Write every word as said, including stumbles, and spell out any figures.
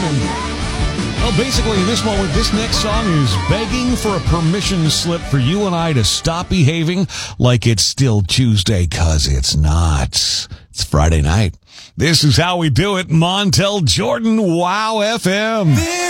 And, well, basically, in this moment, this next song is begging for a permission slip for you and I to stop behaving like it's still Tuesday, because it's not. It's Friday night. This is how we do it. Montel Jordan, Wow F M.